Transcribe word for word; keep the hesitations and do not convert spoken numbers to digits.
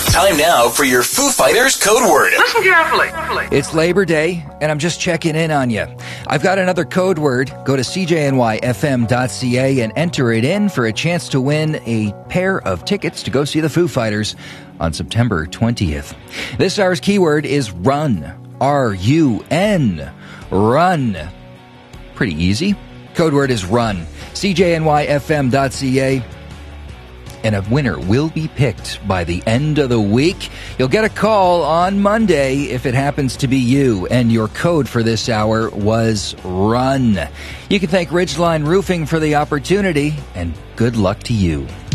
Time now for your Foo Fighters code word. Listen carefully. It's Labor Day, and I'm just checking in on you. I've got another code word. Go to c j n y f m dot c a and enter it in for a chance to win a pair of tickets to go see the Foo Fighters on September twentieth. This hour's keyword is run. R U N. Run. Pretty easy. Code word is run. c j n y f m dot c a. And a winner will be picked by the end of the week. You'll get a call on Monday if it happens to be you, and your code for this hour was RUN. You can thank Ridgeline Roofing for the opportunity, and good luck to you.